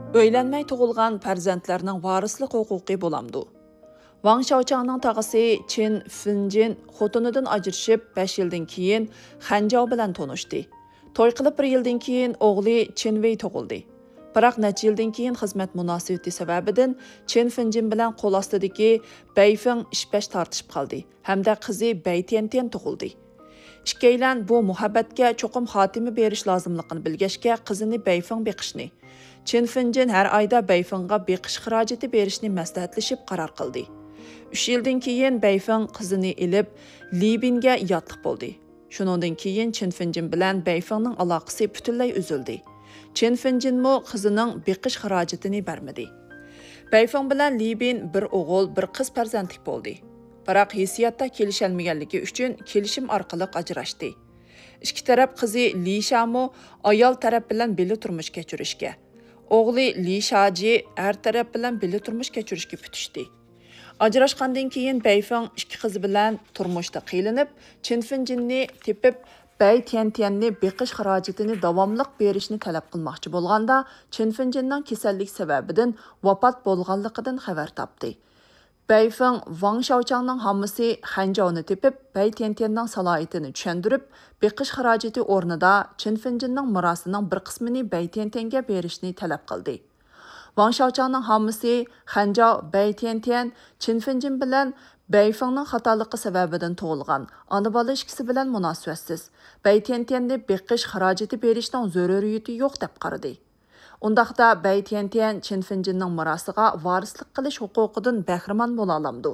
Öylənməy tug'ilgan farzandlarning varislik huquqi bo'lamdi. Wang Xiaochangning tag'isi Chen Finjin xotinidan ajrashib 5 yildan keyin Hanjao bilan tanishdi. To'y qilib 1 yildan keyin o'g'li Chen Wei tug'ildi. Biroq necha yildan keyin xizmat munosabati sababidan Chen Finjin bilan qo'l ostidagi Beifeng ishbash tortishib qoldi hamda qizi Bei Tiantian tug'ildi. Ikkilan bu muhabbatga cho'qim xotimi berish lozimligini bilgachga qizini Beifeng beqishni, Chen Finjin har oyda Beifengga beqish xarajati berishni maslahatlashib qaror qildi. 3 yildan keyin Beifeng qizini ilib Libinga yotliq bo'ldi. Shuningdan keyin Chen Finjin bilan Beifengning aloqasi butunlay uzildi. Chen Finjin mo qizining beqish xarajatini bermadi. Beifeng bilan Libin bir o'g'il, bir qiz farzandlik bo'ldi. Biroq hissiyatda kelisholmaganligi uchun kelishim orqali ajrashdi. Ikki taraf qizi Li Shamo ayol taraf bilan birga turmush kechirishga, o'g'li Li Shaji er taraf bilan birga turmush kechirishga putishdi. Ajrashgandan keyin Beifeng ikki qizi bilan turmushda qiynalib, Chen Finjinni tepib Bei Tiantianni beqish xarajatini davomliq berishni talab qilmoqchi bo'lganda, Chen Finjinning kasallik sababidan vafot bo'lganligidan xabar topdi. Beifeng Wang Xiaochangning hammasi Hanjaoni tepib, Bei Tiantianning salohiyatini tushundirib, beqish xarajati o'rnida Chen Finjinning mirosining bir qismini Bei Tiantianga berishni talab qildi. Wang Xiaochangning hammasi Hanjao, Bei Tiantian, Chen Finjin bilan Beifengning xatoligi sababidan tug'ilgan, ona bola ikkisi bilan munosabatsiz. Bei Tiantianni beqish xarajati berishning zaruriyati yo'q deb qaradi. Undaqda Bei Tiantian Chen Finjinning mirosiga varislik qilish huquqidan bahramand bo'la olamdi.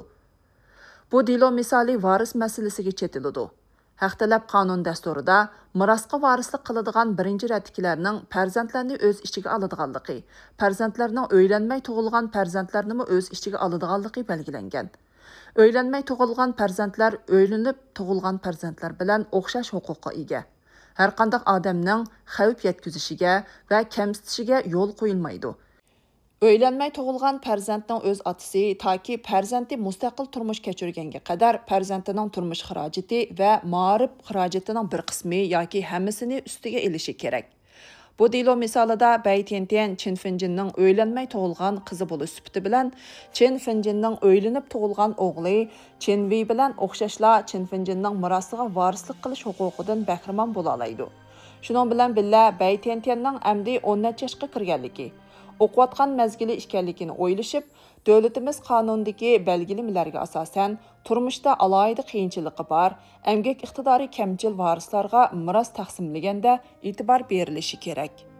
Bu delo misoli varis masalasiga chetiladi. Haq talab qonun dasturida mirosga varislik qiladigan birinchi radiklarning farzandlarni o'z ichiga oladiganligi, farzandlarning o'ylanmay tug'ilgan farzandlarni o'z ichiga oladiganligi belgilangan. O'ylanmay tug'ilgan farzandlar o'ylanib tug'ilgan farzandlar bilan o'xshash huquqqa ega. Har qanday odamning xavf yetkazishiga va kamsitishiga yo'l qo'yilmaydi. O'ylanmay tug'ilgan farzandning o'z otasi toki farzandi mustaqil turmush kechirganga qadar farzandining turmush xarajati va ma'rif xarajatining bir qismi yoki hammasini ustiga elishi kerak. Bu delo misolida Bei Tiantian Chen Finjinning o'ylanmay tug'ilgan qizi bo'lish sifati bilan Chen Finjinning o'ylanib tug'ilgan o'g'li Chen Wei bilan o'xshashla Chen Finjinning mirosiga varislik qilish huquqidan bahramand bo'la oladi. Shuning bilan birga Bei Tiantianning amdi 10 yoshga kirganligi, o'qiyotgan mezgili ekanligini o'ylashib, davlatimiz qonunidagi belgilamalariga asosan turmushda alohida qiyinchiligi bor, emgak iqtidori kamchil varislarga miros taqsimlaganda e'tibor berilishi kerak.